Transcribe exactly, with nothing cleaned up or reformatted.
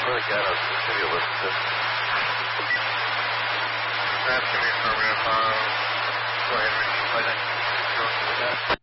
really got us. This video was just... That's going to be affirmative. Uh, go ahead, Richie. Go ahead. Go with that.